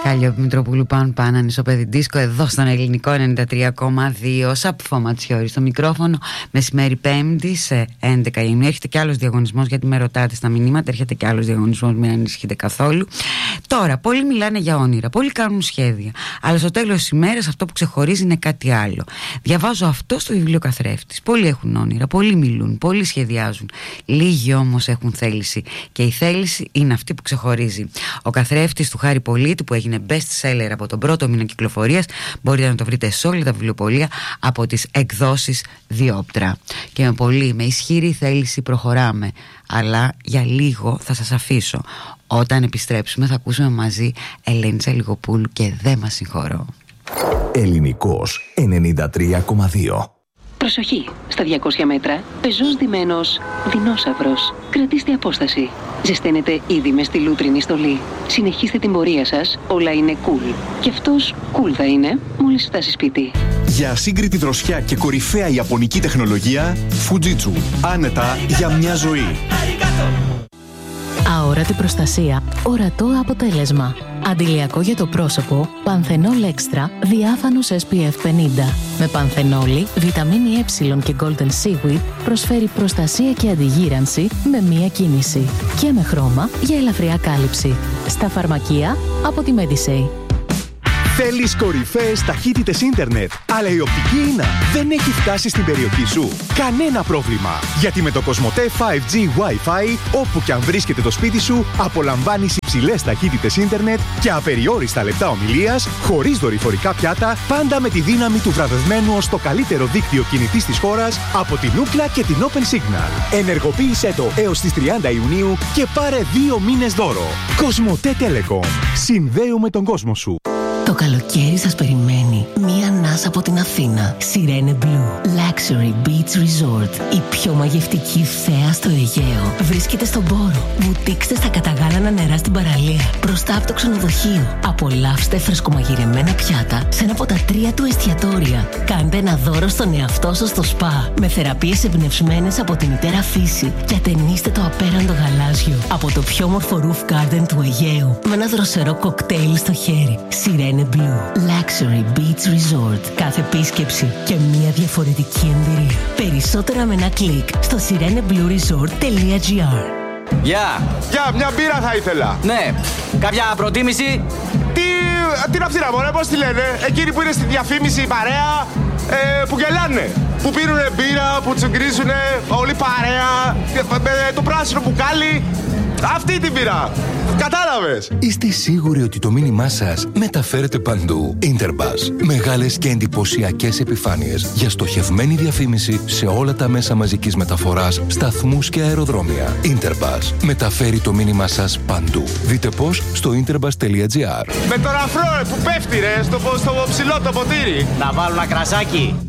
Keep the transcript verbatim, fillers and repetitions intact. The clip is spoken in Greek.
Κάλλιο Μητροπούλου, Παν Πάνα, Νησοπέδι Δίσκο, εδώ στον Ελληνικό ενενήντα τρία κόμμα δύο. Σαπφό Ματσιόρι στο μικρόφωνο, μεσημέρι Πέμπτη σε έντεκα Ιουνίου. Έρχεται κι άλλο διαγωνισμό, γιατί με ρωτάτε στα μηνύματα. Έρχεται κι άλλο διαγωνισμό, μην ανησυχείτε καθόλου. Τώρα, πολλοί μιλάνε για όνειρα, πολλοί κάνουν σχέδια. Αλλά στο τέλος της ημέρας αυτό που ξεχωρίζει είναι κάτι άλλο. Διαβάζω αυτό στο βιβλίο Καθρέφτης. Πολλοί έχουν όνειρα, πολλοί μιλούν, πολλοί σχεδιάζουν. Λίγοι όμως έχουν θέληση. Και η θέληση είναι αυτή που ξεχωρίζει. Ο Καθρέφτης του Χάρη Πολίτη, που έγινε best seller από τον πρώτο μήνα κυκλοφορίας, μπορείτε να το βρείτε σε όλα τα βιβλιοπωλεία από τις εκδόσεις Διόπτρα. Και με πολύ, με ισχυρή θέληση προχωράμε. Αλλά για λίγο θα σας αφήσω. Όταν επιστρέψουμε θα ακούσουμε μαζί Ελένη Τσαλιγοπούλου και «Δεν μας συγχωρώ». Ελληνικός ενενήντα τρία κόμμα δύο. Προσοχή! Στα διακόσια μέτρα, πεζός δεμένος δεινόσαυρος. Κρατήστε απόσταση. Ζεσταίνετε ήδη με στη λούτρινη στολή. Συνεχίστε την πορεία σας, όλα είναι cool. Και αυτός cool θα είναι μόλις φτάσει σπίτι. Για ασύγκριτη δροσιά και κορυφαία ιαπωνική τεχνολογία, Fujitsu. Άνετα για μια ζωή. Αόρατη προστασία, ορατό αποτέλεσμα. Αντιλιακό για το πρόσωπο, Πανθενόλ Extra, διάφανος ες πι εφ πενήντα. Με πανθενόλη, βιταμίνη Ε και Golden Seaweed προσφέρει προστασία και αντιγύρανση με μία κίνηση. Και με χρώμα για ελαφριά κάλυψη. Στα φαρμακεία από τη Medisay. Θέλεις κορυφαίες ταχύτητες ίντερνετ, αλλά η οπτική ίνα δεν έχει φτάσει στην περιοχή σου? Κανένα πρόβλημα, γιατί με το Κοσμοτέ φάιβ τζι Wi-Fi, όπου και αν βρίσκεται το σπίτι σου, απολαμβάνεις υψηλές ταχύτητες ίντερνετ και απεριόριστα λεπτά ομιλίας, χωρίς δορυφορικά πιάτα, πάντα με τη δύναμη του βραβευμένου ως το καλύτερο δίκτυο κινητής της χώρας από την Ookla και την Open Signal. Ενεργοποίησέ το έως τις τριάντα Ιουνίου και πάρε δύο μήνες δώρο. Κοσμοτέ Telecom. Συνδέουμε τον κόσμο σου. Το καλοκαίρι σας περιμένει μία ανάσα από την Αθήνα. Sirene Blue Luxury Beach Resort. Η πιο μαγευτική θέα στο Αιγαίο. Βρίσκεται στον Πόρο. Βουτήξτε στα καταγάλανα νερά στην παραλία. Μπροστά από το ξενοδοχείο. Απολαύστε φρεσκομαγειρεμένα πιάτα σε ένα από τα τρία του εστιατόρια. Κάντε ένα δώρο στον εαυτό σας στο σπα. Με θεραπείες εμπνευσμένες από τη μητέρα φύση. Και ατενίστε το απέραντο γαλάζιο από το πιο όμορφο roof garden του Αιγαίου. Με ένα δροσερό κοκτέιλ στο χέρι. Sirene Blue Luxury Beach Resort. Κάθε επίσκεψη και μια διαφορετική εμπειρία. Περισσότερα με ένα κλικ στο sireneblueresort τελεία τζι άρ. Γεια! Γεια, μια μπύρα θα ήθελα. Ναι, κάποια προτίμηση? Τι, την αυτή να μωρέ, πώς τη λένε? Εκείνοι που είναι στη διαφήμιση η παρέα, ε, που γελάνε. Που πίνουνε μπύρα, που τσουγκρίζουνε, όλη παρέα, με το πράσινο μπουκάλι. Αυτή την πήρα. Κατάλαβες. Είστε σίγουροι ότι το μήνυμά σας μεταφέρεται παντού? Interbus. Μεγάλες και εντυπωσιακές επιφάνειες για στοχευμένη διαφήμιση σε όλα τα μέσα μαζικής μεταφοράς, σταθμούς και αεροδρόμια. Interbus. Μεταφέρει το μήνυμά σας παντού. Δείτε πώς στο interbus τελεία τζι άρ. Με τον αφρό που πέφτει ρε, στο, στο ψηλό το ποτήρι. Να βάλω ένα κρασάκι.